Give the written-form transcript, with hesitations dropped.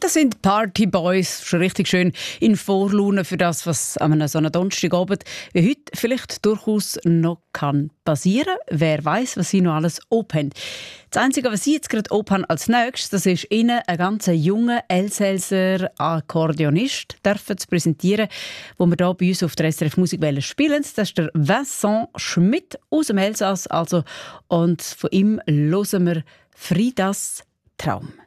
Das sind Party Boys, schon richtig schön in Vorlaune für das, was an so einem Donnerstagabend wie heute vielleicht durchaus noch passieren kann. Wer weiß, was sie noch alles oben haben. Das Einzige, was sie jetzt gerade oben haben als nächstes, das ist Ihnen ein ganz junger Elsässer Akkordeonist zu präsentieren, wo wir hier bei uns auf der SRF Musikwelle spielen. Das ist der Vincent Schmidt aus dem Elsass. Und von ihm hören wir Fridas Traum.